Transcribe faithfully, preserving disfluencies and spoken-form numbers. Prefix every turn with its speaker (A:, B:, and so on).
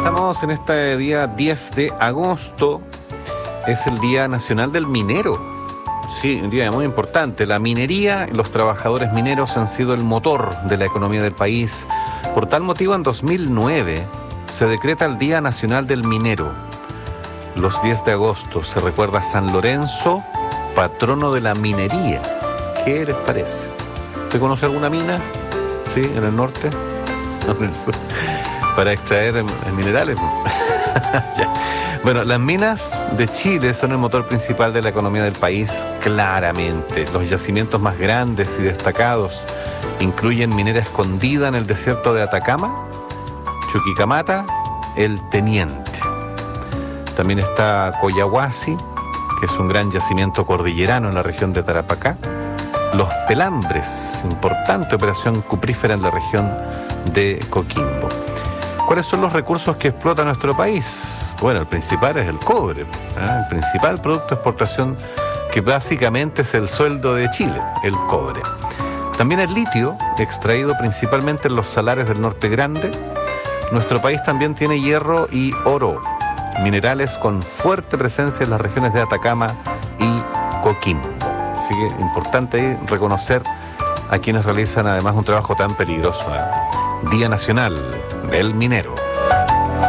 A: estamos en este día diez de agosto, es el Día Nacional del Minero. Sí, un día muy importante. La minería y los trabajadores mineros han sido el motor de la economía del país. Por tal motivo, en dos mil nueve se decreta el Día Nacional del Minero. Los diez de agosto se recuerda a San Lorenzo, patrono de la minería. ¿Qué les parece? ¿Usted conoce alguna mina? ¿Sí? ¿En el norte? No, en el sur. Para extraer minerales. Ya. Bueno, las minas de Chile son el motor principal de la economía del país, claramente. Los yacimientos más grandes y destacados incluyen Minera Escondida en el desierto de Atacama, Chuquicamata, El Teniente. También está Collahuasi, que es un gran yacimiento cordillerano en la región de Tarapacá. Los Pelambres, importante operación cuprífera en la región de Coquimbo. ¿Cuáles son los recursos que explota nuestro país? Bueno, el principal es el cobre, ¿eh? El principal producto de exportación que básicamente es el sueldo de Chile, el cobre. También el litio, extraído principalmente en los salares del Norte Grande. Nuestro país también tiene hierro y oro, minerales con fuerte presencia en las regiones de Atacama y Coquimbo. Así que importante ahí reconocer a quienes realizan además un trabajo tan peligroso, ¿eh? Día Nacional del Minero.